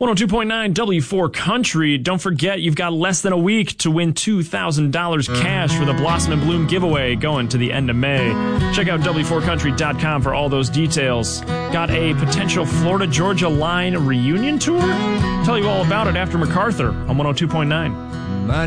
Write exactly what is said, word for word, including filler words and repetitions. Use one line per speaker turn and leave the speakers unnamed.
one oh two point nine W four Country. Don't forget, you've got less than a week to win two thousand dollars cash for the Blossom and Bloom giveaway going to the end of May. Check out W four country dot com for all those details. Got a potential Florida-Georgia Line reunion tour? Tell you all about it after MacArthur on one oh two point nine.